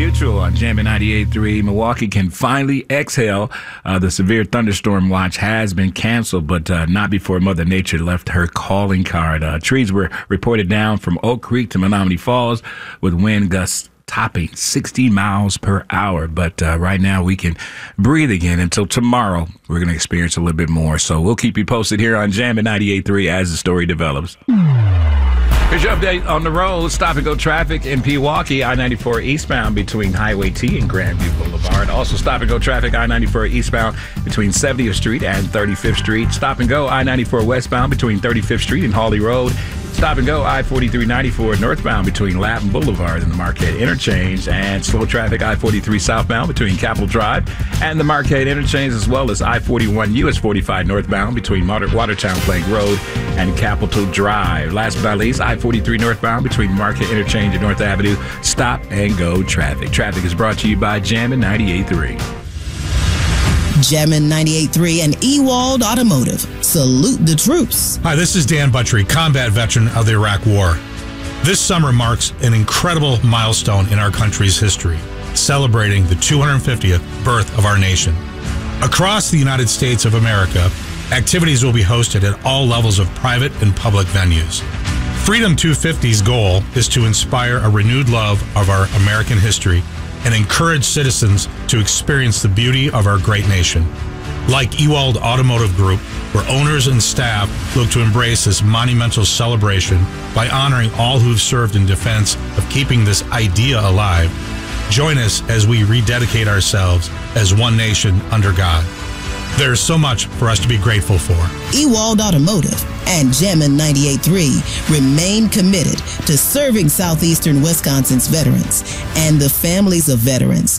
Mutual on Jammin' 98.3. Milwaukee can finally exhale. The severe thunderstorm watch has been canceled, but not before Mother Nature left her calling card. Trees were reported down from Oak Creek to Menominee Falls with wind gusts topping 60 miles per hour. But right now we can breathe again. Until tomorrow, we're going to experience a little bit more. So we'll keep you posted here on Jammin' 98.3 as the story develops. Here's your update on the road. Stop and go traffic in Pewaukee, I-94 eastbound between Highway T and Grandview Boulevard. Also stop and go traffic I-94 eastbound between 70th Street and 35th Street. Stop and go I-94 westbound between 35th Street and Hawley Road. Stop and go I-43-94 northbound between Latin Boulevard and the Marquette Interchange. And slow traffic I-43 southbound between Capitol Drive and the Marquette Interchange, as well as I-41 US 45 northbound between Watertown Plank Road and Capitol Drive. Last but not least, I-43 northbound between Marquette Interchange and North Avenue. Stop and go traffic. Traffic is brought to you by Jammin' 98.3. Jammin' 98.3 and Ewald Automotive. Salute the troops. Hi, this is Dan Buttrey, combat veteran of the Iraq War. This summer marks an incredible milestone in our country's history, celebrating the 250th birth of our nation. Across the United States of America, activities will be hosted at all levels of private and public venues. Freedom 250's goal is to inspire a renewed love of our American history and encourage citizens to experience the beauty of our great nation. Like Ewald Automotive Group, where owners and staff look to embrace this monumental celebration by honoring all who've served in defense of keeping this idea alive, join us as we rededicate ourselves as one nation under God. There is so much for us to be grateful for. Ewald Automotive and Jammin' 98.3 remain committed to serving southeastern Wisconsin's veterans and the families of veterans.